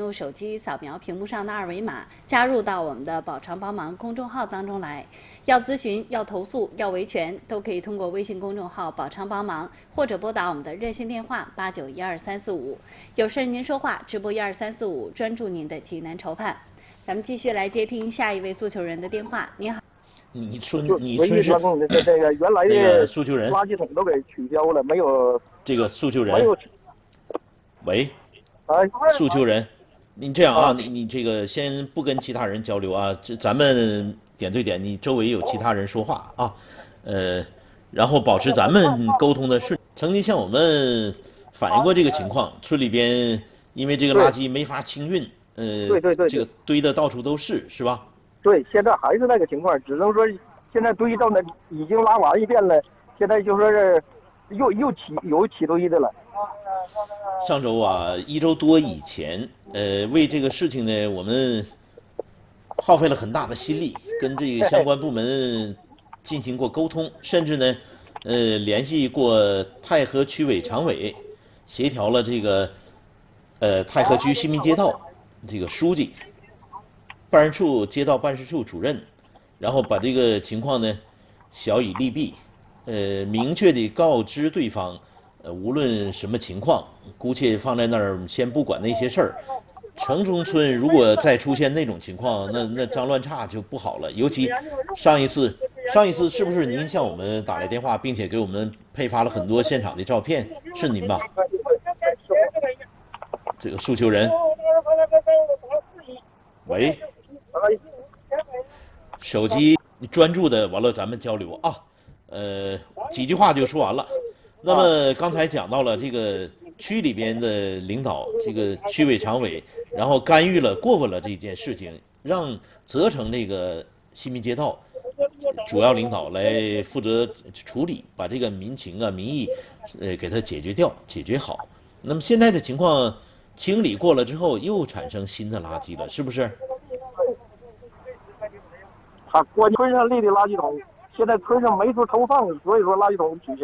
用手机扫描屏幕上的2维码，加入到我们的“宝常帮忙”公众号当中来。要咨询、要投诉、要维权，都可以通过微信公众号“宝常帮忙”，或者拨打我们的热线电话8912-345。有事您说话，直播12345，专注您的济难愁盼。咱们继续来接听下一位诉求人的电话。你好。 你说是这个原来的诉求人垃圾桶都给取消了，没有这个诉求人。 没有。 喂， 哎， 诉求人，你这样啊，你这个先不跟其他人交流啊，咱们点对点，你周围有其他人说话啊，然后保持咱们沟通的顺。曾经向我们反映过这个情况，村里边因为这个垃圾没法清运， 对， 这个堆的到处都是，是吧？ 对，现在还是那个情况，只能说现在堆到那已经拉完一遍了，现在就说是有起堆的了。 上周啊，1周多以前，为这个事情呢，我们耗费了很大的心力，跟这个相关部门进行过沟通，甚至呢，联系过太和区委常委，协调了这个太和区新民街道这个书记。办事处、街道办事处主任，然后把这个情况呢晓以利弊，明确地告知对方，无论什么情况，姑且放在那儿，先不管那些事儿。城中村如果再出现那种情况，那脏乱差就不好了。尤其上一次是不是您向我们打来电话，并且给我们配发了很多现场的照片？是您吧？这个诉求人，喂。手机专注的，完了咱们交流啊，几句话就说完了。那么刚才讲到了这个区里边的领导，这个区委常委，然后干预了、过问了这件事情，让责成那个新民街道主要领导来负责处理，把这个民情啊、民意，给它解决好。那么现在的情况，清理过了之后，又产生新的垃圾了，是不是？ 我村上立的垃圾桶，现在村上没处投放，所以说垃圾桶取消。